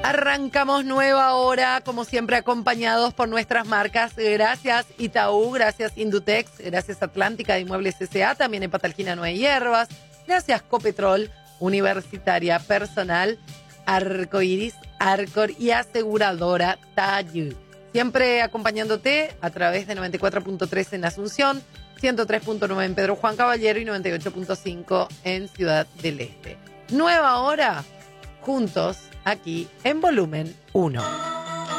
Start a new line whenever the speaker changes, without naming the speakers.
Arrancamos nueva hora, como siempre acompañados por nuestras marcas. Gracias Itaú, gracias Indutex, gracias Atlántica de Inmuebles S.A., también en Patalquina Nueve Hierbas. Gracias Copetrol, Universitaria Personal, Arcoiris, Arcor y Aseguradora Tayud. Siempre acompañándote a través de 94.3 en Asunción, 103.9 en Pedro Juan Caballero y 98.5 en Ciudad del Este. Nueva hora, juntos, aquí en Volumen 1.